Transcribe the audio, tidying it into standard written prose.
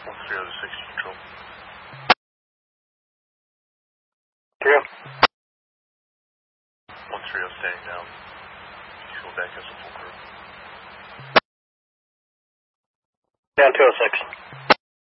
1306 control. 30. 13 standing down. Fuel deck has a full crew. Down 206.